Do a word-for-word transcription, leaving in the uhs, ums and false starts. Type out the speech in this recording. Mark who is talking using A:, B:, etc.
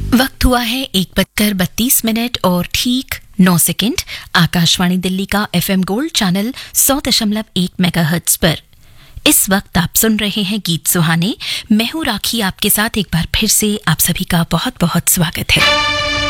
A: वक्त हुआ है एक बजकर बत्तीस मिनट और ठीक नौ सेकंड। आकाशवाणी दिल्ली का एफएम गोल्ड चैनल सौ दशमलव एक मेगाहर्ट्ज पर इस वक्त आप सुन रहे हैं गीत सुहाने। मैं हूं राखी, आपके साथ एक बार फिर से आप सभी का बहुत बहुत स्वागत है।